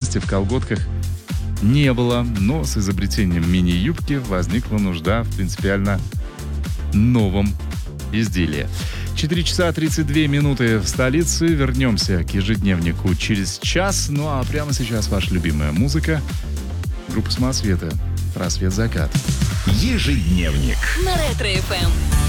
молодости в колготках не было, но с изобретением мини-юбки возникла нужда в принципиально новом изделии. 4 часа 32 минуты в столице. Вернемся к ежедневнику через час. Ну а прямо сейчас ваша любимая музыка. Группа «Самоцветы». «Рассвет, закат». Ежедневник На Ретро-ФМ.